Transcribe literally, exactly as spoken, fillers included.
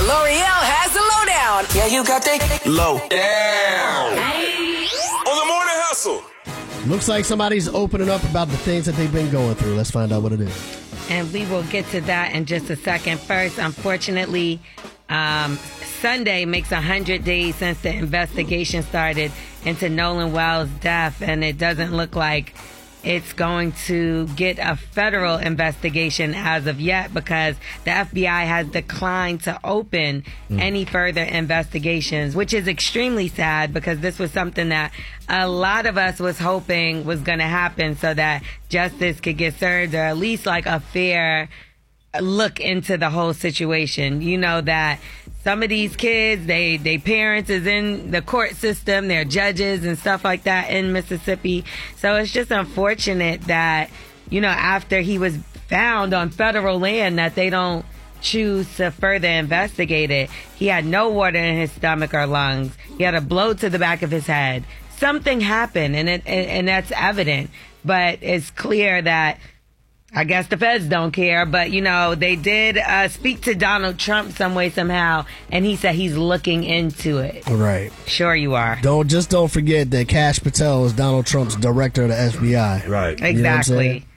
L'Oreal has the lowdown. Yeah, you got that low down. On the Morning Hustle. Looks like somebody's opening up about the things that they've been going through. Let's find out what it is. And we will get to that in just a second. First, unfortunately, um, Sunday makes one hundred days since the investigation started into Nolan Wells' death, and it doesn't look like it's going to get a federal investigation as of yet because the F B I has declined to open mm. any further investigations, which is extremely sad because this was something that a lot of us was hoping was going to happen so that justice could get served or at least like a fair look into the whole situation. You know that some of these kids, they, they parents is in the court system, they're judges and stuff like that in Mississippi. So it's just unfortunate that, you know, after he was found on federal land that they don't choose to further investigate it. He had no water in his stomach or lungs. He had a blow to the back of his head. Something happened and it, and, and that's evident. But it's clear that I guess the feds don't care, but, you know, they did uh, speak to Donald Trump some way, somehow, and he said he's looking into it. Right. Sure you are. Don't Just don't forget that Kash Patel is Donald Trump's director of the F B I. Right. Exactly.